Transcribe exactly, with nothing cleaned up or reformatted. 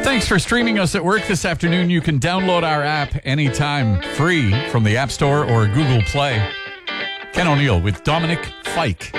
Thanks for streaming us at work this afternoon. You can download our app anytime, free from the App Store or Google Play. Ken O'Neill with Dominic Fike.